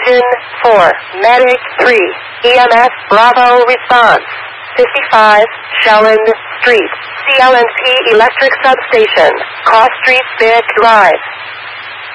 Engine 4, Medic 3, EMS Bravo response. 55 Shellen Street, CLNP Electric Substation, Cross Street, Big Drive.